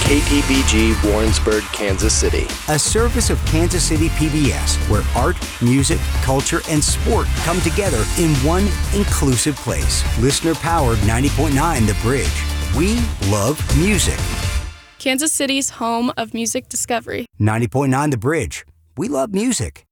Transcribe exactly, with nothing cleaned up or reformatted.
K P B G Warrensburg, Kansas City. A service of Kansas City P B S, where art, music, culture, and sport come together in one inclusive place. Listener-powered ninety point nine The Bridge. We love music. Kansas City's home of music discovery. ninety point nine The Bridge. We love music.